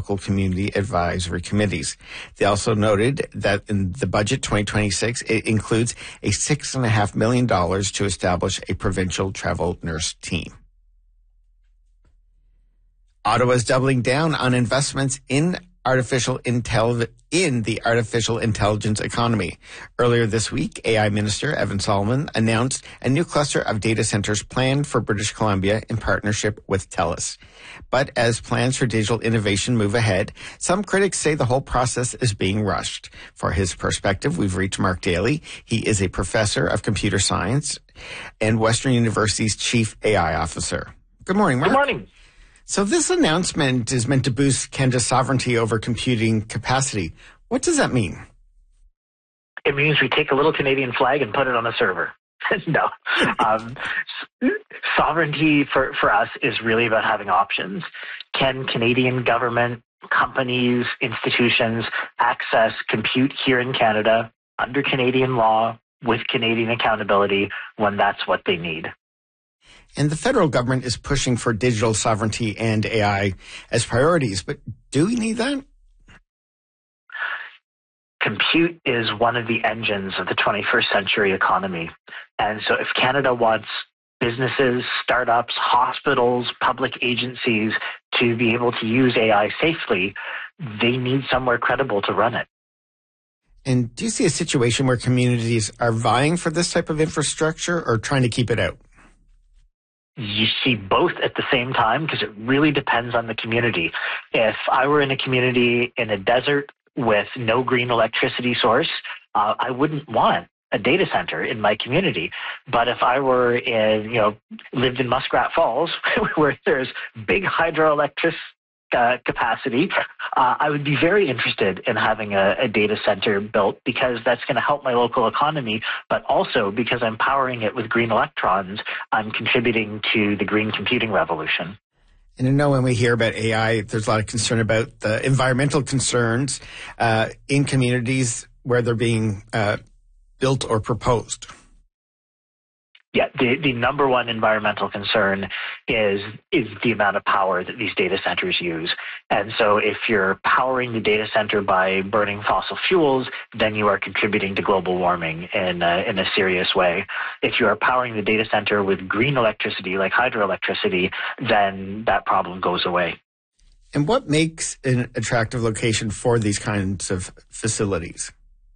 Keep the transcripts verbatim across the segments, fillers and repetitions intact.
local community advisory committees. They also noted that in the budget twenty twenty-six, it includes a six point five million dollars to establish a provincial travel nurse team. Ottawa is doubling down on investments in artificial intel in the artificial intelligence economy. Earlier this week, A I Minister Evan Solomon announced a new cluster of data centers planned for British Columbia in partnership with TELUS. But as plans for digital innovation move ahead, some critics say the whole process is being rushed. For his perspective, we've reached Mark Daly. He is a professor of computer science and Western University's chief A I officer. Good morning, Mark. Good morning. So this announcement is meant to boost Canada's sovereignty over computing capacity. What does that mean? It means we take a little Canadian flag and put it on a server. no. Um, sovereignty for, for us is really about having options. Can Canadian government, companies, institutions access compute here in Canada under Canadian law with Canadian accountability when that's what they need? And the federal government is pushing for digital sovereignty and A I as priorities, but do we need that? Compute is one of the engines of the twenty-first century economy. And so if Canada wants businesses, startups, hospitals, public agencies to be able to use A I safely, they need somewhere credible to run it. And do you see a situation where communities are vying for this type of infrastructure or trying to keep it out? You see both at the same time because it really depends on the community. If I were in a community in a desert with no green electricity source, uh, I wouldn't want a data center in my community. But if I were in, you know, lived in Muskrat Falls where there's big hydroelectric Uh, capacity, uh, I would be very interested in having a, a data center built because that's going to help my local economy, but also because I'm powering it with green electrons, I'm contributing to the green computing revolution. And I know when we hear about A I, there's a lot of concern about the environmental concerns uh, in communities where they're being uh, built or proposed. Yeah, the, the number one environmental concern is is the amount of power that these data centers use. And so if you're powering the data center by burning fossil fuels, then you are contributing to global warming in a, in a serious way. If you are powering the data center with green electricity, like hydroelectricity, then that problem goes away. And what makes an attractive location for these kinds of facilities?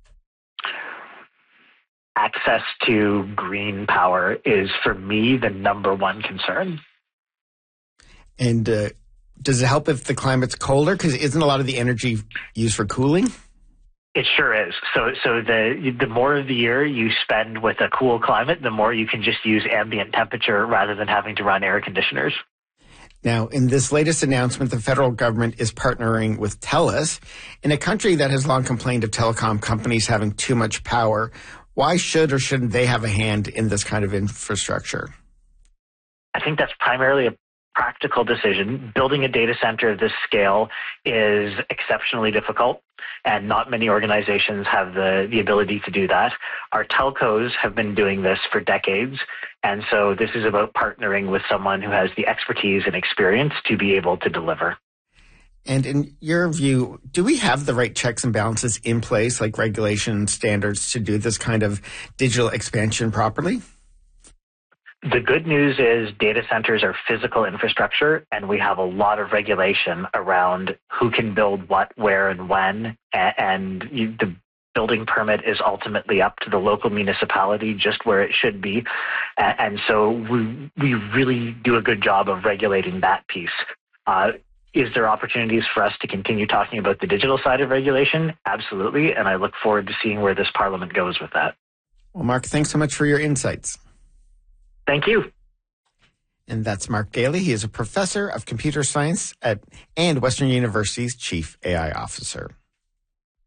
Access to green power is, for me, the number one concern. And uh, does it help if the climate's colder? Because isn't a lot of the energy used for cooling? It sure is. So, so the the more of the year you spend with a cool climate, the more you can just use ambient temperature rather than having to run air conditioners. Now, in this latest announcement, the federal government is partnering with TELUS in a country that has long complained of telecom companies having too much power. Why should or shouldn't they have a hand in this kind of infrastructure? I think that's primarily a practical decision. Building a data center of this scale is exceptionally difficult, and not many organizations have the, the ability to do that. Our telcos have been doing this for decades, and so this is about partnering with someone who has the expertise and experience to be able to deliver. And in your view, do we have the right checks and balances in place, like regulation standards, to do this kind of digital expansion properly? The good news is data centers are physical infrastructure, and we have a lot of regulation around who can build what, where, and when. And you, the building permit is ultimately up to the local municipality, just where it should be. And so we, we really do a good job of regulating that piece. Uh, Is there opportunities for us to continue talking about the digital side of regulation? Absolutely. And I look forward to seeing where this parliament goes with that. Well, Mark, thanks so much for your insights. Thank you. And that's Mark Daly. He is a professor of computer science at and Western University's chief A I officer.